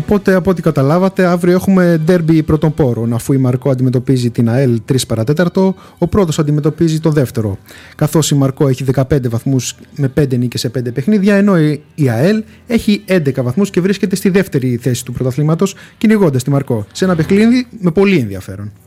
Οπότε, από ό,τι καταλάβατε, αύριο έχουμε ντέρμπι πρώτων πόρων. Αφού η Μαρκό αντιμετωπίζει την ΑΕΛ 3 παρατέταρτο, ο πρώτος αντιμετωπίζει το δεύτερο. Καθώς η Μαρκό έχει 15 βαθμούς με 5 νίκες σε 5 παιχνίδια, ενώ η ΑΕΛ έχει 11 βαθμούς και βρίσκεται στη δεύτερη θέση του πρωταθλήματος, κυνηγώντας τη Μαρκό. Σε ένα παιχνίδι με πολύ ενδιαφέρον.